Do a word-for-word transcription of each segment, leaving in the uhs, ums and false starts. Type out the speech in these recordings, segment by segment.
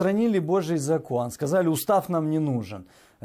Отстранили Божий закон, сказали, устав нам не нужен,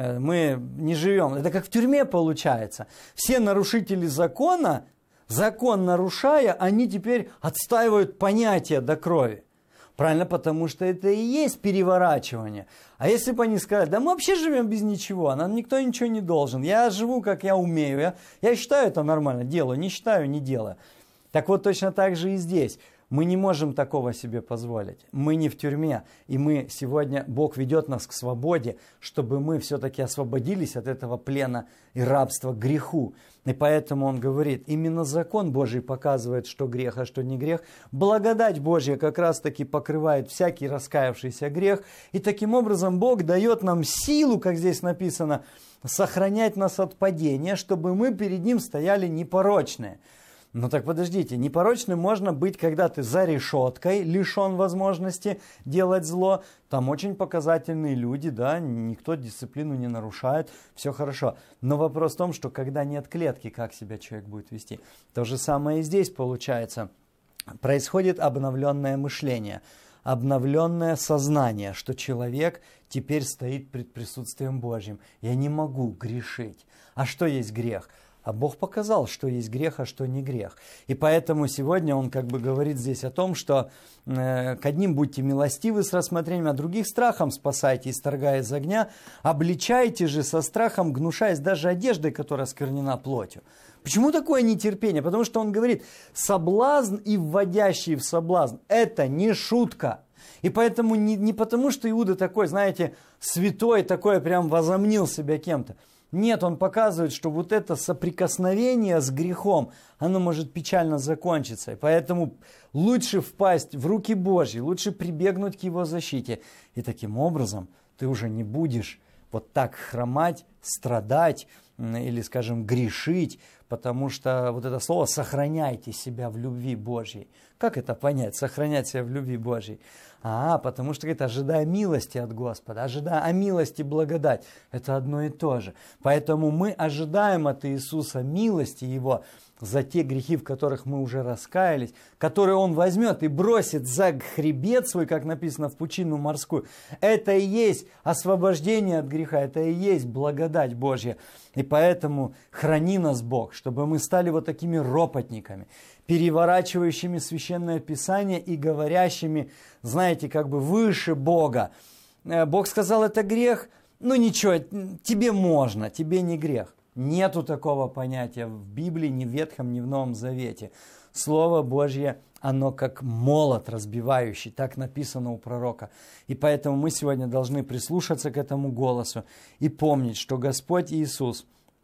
мы не живем. Это как в тюрьме получается. Все нарушители закона, закон нарушая, они теперь отстаивают понятие до крови. Правильно, потому что это и есть переворачивание. А если бы они сказали, да мы вообще живем без ничего, нам никто ничего не должен, я живу, как я умею, я, я считаю это нормально, делаю, не считаю, не делаю. Так вот, точно так же и здесь. Мы не можем такого себе позволить. Мы не в тюрьме, и мы сегодня, Бог ведет нас к свободе, чтобы мы все-таки освободились от этого плена и рабства к греху. И поэтому Он говорит, именно закон Божий показывает, что грех, а что не грех. Благодать Божья как раз-таки покрывает всякий раскаявшийся грех. И таким образом Бог дает нам силу, как здесь написано, сохранять нас от падения, чтобы мы перед Ним стояли непорочные. Ну так подождите, непорочным можно быть, когда ты за решеткой, лишен возможности делать зло. Там очень показательные люди, да, никто дисциплину не нарушает, все хорошо. Но вопрос в том, что когда нет клетки, как себя человек будет вести. То же самое и здесь получается. Происходит обновленное мышление, обновленное сознание, что человек теперь стоит пред присутствием Божьим. Я не могу грешить. А что есть грех? А Бог показал, что есть грех, а что не грех. И поэтому сегодня Он как бы говорит здесь о том, что э, к одним будьте милостивы с рассмотрением, а других страхом спасайте, исторгая из огня. Обличайте же со страхом, гнушаясь даже одеждой, которая сквернена плотью. Почему такое нетерпение? Потому что Он говорит, соблазн и вводящий в соблазн – это не шутка. И поэтому не, не потому, что Иуда такой, знаете, святой, такой прям возомнил себя кем-то. Нет, он показывает, что вот это соприкосновение с грехом, оно может печально закончиться. И поэтому лучше впасть в руки Божьи, лучше прибегнуть к Его защите. И таким образом ты уже не будешь вот так хромать, страдать или, скажем, грешить, потому что вот это слово «сохраняйте себя в любви Божьей». Как это понять, сохранять себя в любви Божьей? А, потому что это ожидая милости от Господа, ожидая о милости благодать. Это одно и то же. Поэтому мы ожидаем от Иисуса милости Его за те грехи, в которых мы уже раскаялись, которые Он возьмет и бросит за хребет свой, как написано, в пучину морскую. Это и есть освобождение от греха, это и есть благодать Божья. И поэтому храни нас Бог, чтобы мы стали вот такими ропотниками, переворачивающими Священное Писание и говорящими, знаете, как бы выше Бога. Бог сказал, это грех, ну ничего, тебе можно, тебе не грех. Нету такого понятия в Библии, ни в Ветхом, ни в Новом Завете. Слово Божье, оно как молот разбивающий, так написано у пророка. И поэтому мы сегодня должны прислушаться к этому голосу и помнить, что Господь Иисус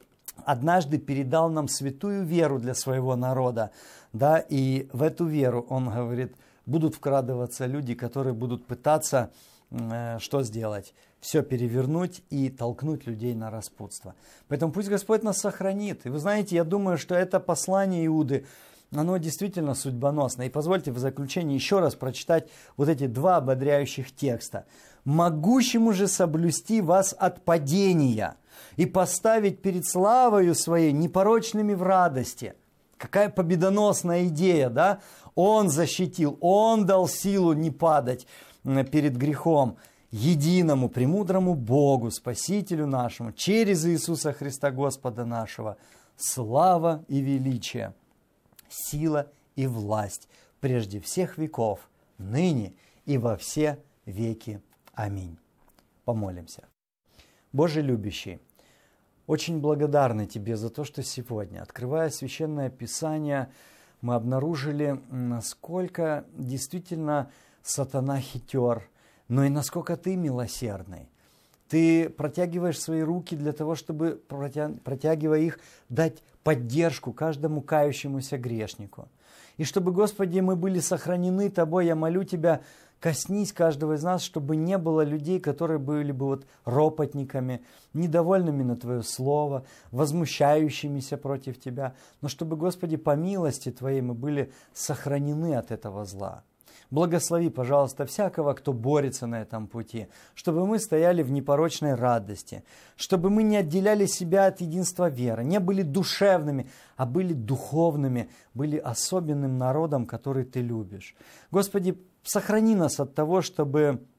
однажды передал нам святую веру для своего народа. Да, и в эту веру, Он говорит, будут вкрадываться люди, которые будут пытаться, э, что сделать? Все перевернуть и толкнуть людей на распутство. Поэтому пусть Господь нас сохранит. И вы знаете, я думаю, что это послание Иуды, оно действительно судьбоносное. И позвольте в заключение еще раз прочитать вот эти два ободряющих текста. «Могущему же соблюсти вас от падения и поставить перед славою своей непорочными в радости». Какая победоносная идея, да? Он защитил, Он дал силу не падать перед грехом. Единому, премудрому Богу, Спасителю нашему, через Иисуса Христа Господа нашего, слава и величие, сила и власть прежде всех веков, ныне и во все веки. Аминь. Помолимся. Боже любящий, очень благодарны Тебе за то, что сегодня, открывая Священное Писание, мы обнаружили, насколько действительно сатана хитер, но и насколько Ты милосердный. Ты протягиваешь свои руки для того, чтобы, протягивая их, дать поддержку каждому кающемуся грешнику. И чтобы, Господи, мы были сохранены Тобой, я молю Тебя, коснись каждого из нас, чтобы не было людей, которые были бы вот ропотниками, недовольными на Твое Слово, возмущающимися против Тебя, но чтобы, Господи, по милости Твоей мы были сохранены от этого зла. Благослови, пожалуйста, всякого, кто борется на этом пути, чтобы мы стояли в непорочной радости, чтобы мы не отделяли себя от единства веры, не были душевными, а были духовными, были особенным народом, который Ты любишь. Господи, сохрани нас от того, чтобы